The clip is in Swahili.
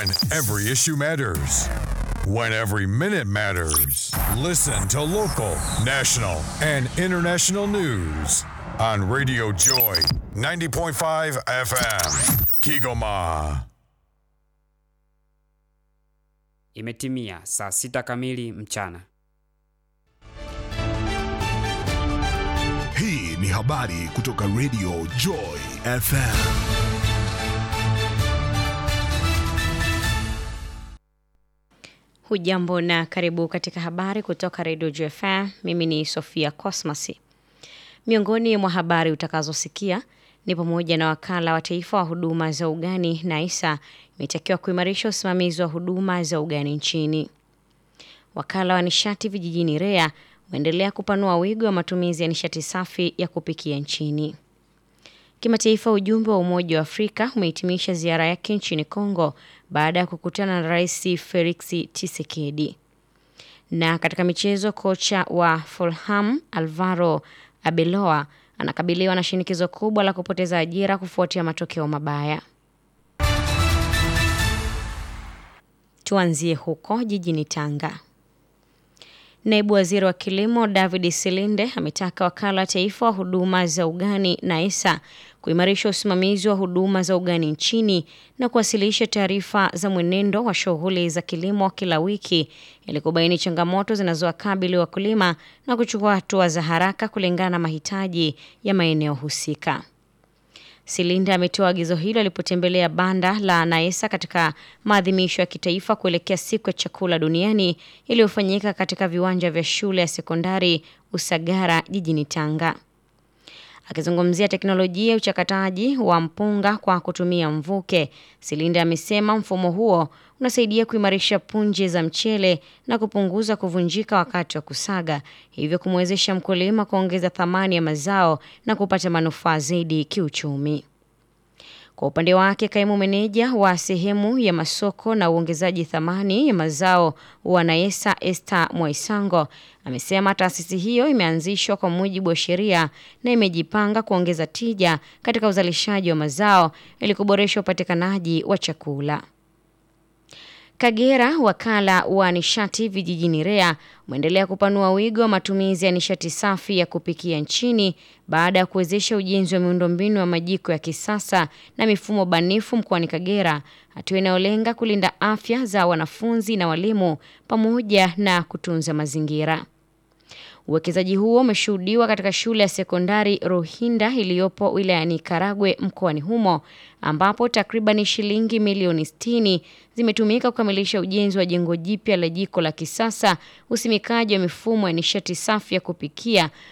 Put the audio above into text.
When every issue matters. When every minute matters. Listen to local, national, and international news on Radio Joy 90.5 FM. Kigoma. Imetimia saa 6 kamili mchana. Hii ni habari kutoka Radio Joy FM. Hujambo na karibu katika habari kutoka Radio Joy FM. Mimi ni Sofia Cosmas. Miongoni mwa habari utakazosikia ni pamoja na wakala wa taifa wa huduma za ugani NISA imetakiwa kuimarisha usimamizi wa huduma za ugani nchini. Wakala wa nishati vijijini REA unaendelea kupanua wigo wa matumizi ya nishati safi ya kupikia nchini. Kimataifa, ujumbe wa Umoja wa Afrika umehitimisha ziara yake nchini Kongo baada ya kukutana na Rais Felix Tshisekedi. Na katika michezo, kocha wa Fulham Alvaro Arbeloa anakabiliwa na shinikizo kubwa la kupoteza ajira kufuatia matokeo mabaya. Tuanzie huko jijini Tanga. Naibu Waziri wa Kilimo David Silinde ametaka wakala wa taifa wa huduma za ugani NISA kuimarisha usimamizi wa huduma za ugani nchini na kuwasilisha taarifa za mwenendo wa shughuli za kilimo kila wiki ili kubaini changamoto zinazowakabili wakulima na kuchukua hatua za haraka kulingana na mahitaji ya maeneo husika. Silinde ametoa agizo hilo alipotembelea banda la NISA katika maadhimisho ya kitaifa kuelekea siku ya chakula duniani iliyofanyika katika viwanja vya shule ya sekondari Usagara jijini Tanga. Akizungumzia teknolojia ya uchakataji wa mpunga kwa kutumia mvuke, Silinde amesema mfumo huo unasaidia kuimarisha punje za mchele na kupunguza kuvunjika wakati wa kusaga, hivyo kumwezesha mkulima kuongeza thamani ya mazao na kupata manufaa zaidi kiuchumi. Kwa upande wake, kaimu meneja wa sehemu ya masoko na uongezaji thamani ya mazao wa NISA Esther Mwaisango amesema taasisi hiyo imeanzishwa kwa mujibu wa sheria na imejipanga kuongeza tija katika uzalishaji wa mazao ili kuboresha upatikanaji wa chakula. Kagera, wakala wa nishati vijijini REA umeendelea kupanua wigo wa matumizi ya nishati safi ya kupikia nchini baada ya kuwezesha ujenzi wa miundombinu ya majiko ya kisasa na mifumo banifu mkoani Kagera, hatua inayolenga kulinda afya za wanafunzi na walimu pamoja na kutunza mazingira. Uwekezaji huo umeshuhudiwa katika shule ya sekondari Ruhinda iliyopo wilayani Karagwe mkoani humo, ambapo takriban shilingi milioni 60 zimetumika kukamilisha ujenzi wa jengo jipya la jiko la kisasa, usimikaji wa mifumo ya nishati safi ya kupikia